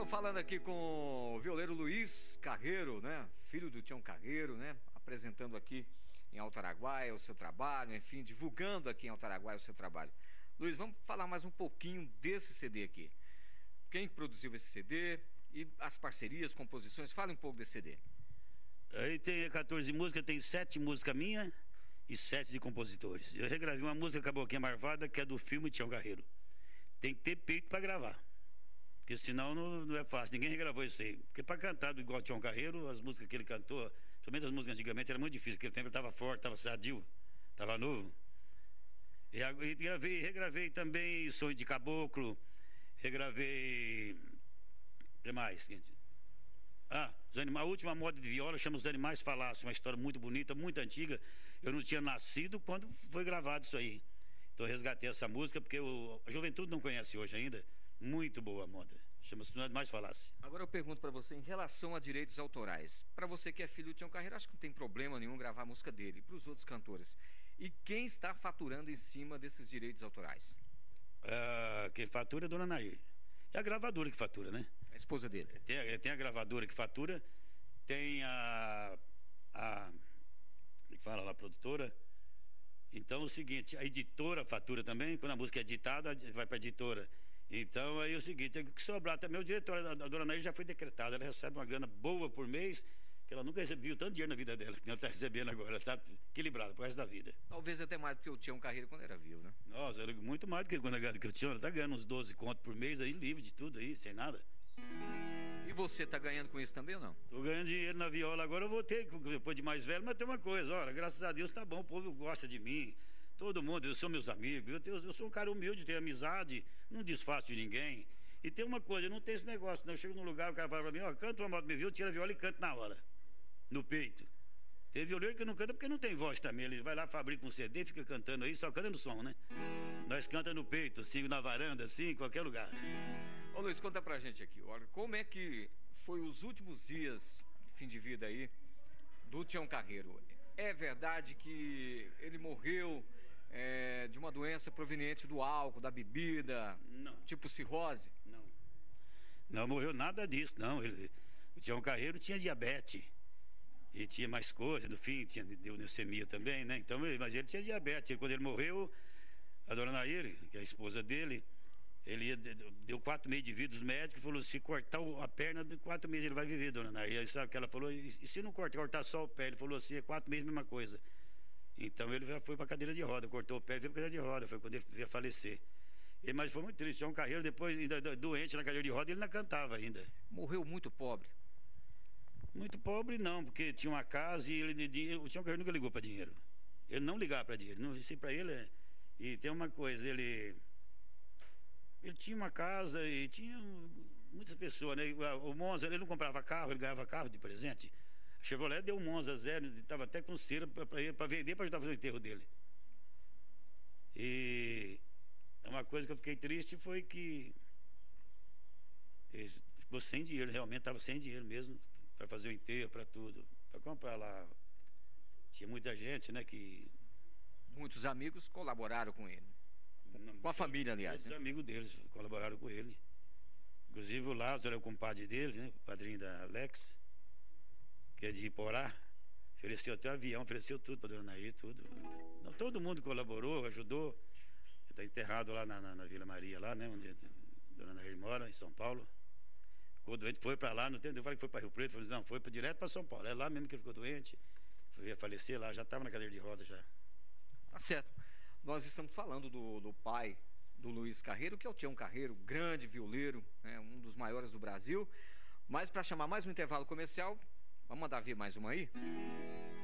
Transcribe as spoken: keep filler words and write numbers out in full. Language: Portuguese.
Estamos falando aqui com o violeiro Luiz Carreiro, né? Filho do Tião Carreiro, né? Apresentando aqui em Alto Araguaia o seu trabalho, enfim, divulgando aqui em Alto Araguaia o seu trabalho. Luiz, vamos falar mais um pouquinho desse C D aqui. Quem produziu esse C D e as parcerias, composições? Fale um pouco desse C D. Aí tem quatorze músicas, tem sete músicas minhas e sete de compositores. Eu regravei uma música Caboclinha Marvada, que é do filme Tião Carreiro. Tem que ter peito para gravar, porque senão não, não é fácil. Ninguém regravou isso aí. Porque para cantar do igual Tião Carreiro, as músicas que ele cantou, principalmente as músicas antigamente, era muito difícil, porque o tempo ele estava forte, estava sadio, estava novo. E, e gravei, regravei também Sonho de Caboclo, regravei. O que mais, gente? Ah, a última moda de viola chama Os Animais Falassem, uma história muito bonita, muito antiga. Eu não tinha nascido quando foi gravado isso aí. Então eu resgatei essa música, porque o, a juventude não conhece hoje ainda. Muito boa a moda. Chama-se Os Animais Falassem. Agora eu pergunto para você em relação a direitos autorais. Para você que é filho do Tião Carreiro, acho que não tem problema nenhum gravar a música dele. Para os outros cantores. E quem está faturando em cima desses direitos autorais? Ah, quem fatura é a dona Nair. É a gravadora que fatura, né? A esposa dele. Tem, tem a gravadora que fatura, tem a, a como fala lá, a produtora. Então é o seguinte, a editora fatura também, quando a música é editada, vai para a editora. Então aí é o seguinte, o que sobrar também, o diretor, a, a dona Nair já foi decretada, ela recebe uma grana boa por mês, que ela nunca recebeu tanto dinheiro na vida dela, que ela está recebendo agora, ela está equilibrada pro resto da vida. Talvez até mais do que o Tião Carreiro quando era vivo, né? Nossa, era muito mais do que quando que eu tinha, ela está ganhando uns doze contos por mês aí, livre de tudo aí, sem nada. E você está ganhando com isso também ou não? Tô ganhando dinheiro na viola agora, eu vou ter, depois de mais velho, mas tem uma coisa, olha, graças a Deus tá bom, o povo gosta de mim, todo mundo, eu sou meus amigos, eu, tenho, eu sou um cara humilde, tenho amizade, não desfaço de ninguém. E tem uma coisa, eu não tenho esse negócio, não, eu chego num lugar, o cara fala pra mim, ó, canta uma moda, me viu, tira a viola e canta na hora, no peito. Tem violeiro que não canta porque não tem voz também, ele vai lá, fabrica um C D, fica cantando aí, só canta no som, né? Nós canta no peito, assim, na varanda, assim, em qualquer lugar. Ô Luiz, conta pra gente aqui, olha, como é que foi os últimos dias, fim de vida aí, do Tião Carreiro? É verdade que ele morreu é, de uma doença proveniente do álcool, da bebida, Não. tipo cirrose? Não. Não morreu nada disso, não. Ele, o Tião Carreiro tinha diabetes. E tinha mais coisas, no fim, tinha deu leucemia também, né? Então, mas ele tinha diabetes. Quando ele morreu, a dona Nair, que é a esposa dele, ele ia, deu quatro meses de vida dos médicos, falou, se cortar a perna, de quatro meses ele vai viver, dona Nair. E aí sabe o que ela falou? E, e se não cortar, cortar só o pé? Ele falou assim, é quatro meses a mesma coisa. Então ele já foi para cadeira de roda, cortou o pé e veio para cadeira de roda, foi quando ele ia falecer. E, mas foi muito triste, Tião Carreiro, depois, ainda doente na cadeira de roda, ele ainda cantava ainda. Morreu muito pobre? Muito pobre não, porque tinha uma casa e ele, ele o Tião Carreiro nunca ligou para dinheiro. Ele não ligava para dinheiro, não, isso para ele é... E tem uma coisa, ele ele tinha uma casa e tinha muitas pessoas, né? O Monza, ele não comprava carro, ele ganhava carro de presente. A Chevrolet deu um Monza zero, ele estava até com cera para vender, para ajudar a fazer o enterro dele. E uma coisa que eu fiquei triste foi que ele ficou sem dinheiro, realmente estava sem dinheiro mesmo, para fazer o enterro, para tudo, para comprar lá. Tinha muita gente, né, que... Muitos amigos colaboraram com ele. Com, com a família, aliás. Os né? amigos deles colaboraram com ele. Inclusive o Lázaro é o compadre dele, né, o padrinho da Alex, que é de Iporá. Ofereceu até um avião, ofereceu tudo para dona Nair, tudo. Não, todo mundo colaborou, ajudou. Ele está enterrado lá na, na, na Vila Maria, lá, né, onde a dona Nair mora, em São Paulo. Ficou doente, foi para lá, não tem, eu falei que foi para Rio Preto, falei, não, foi pra, direto para São Paulo, é lá mesmo que ele ficou doente, foi a falecer lá, já estava na cadeira de roda já. Tá certo. Nós estamos falando do, do pai do Luiz Carreiro, que é o Tião Carreiro, grande violeiro, né, um dos maiores do Brasil. Mas para chamar mais um intervalo comercial, vamos mandar ver mais uma aí?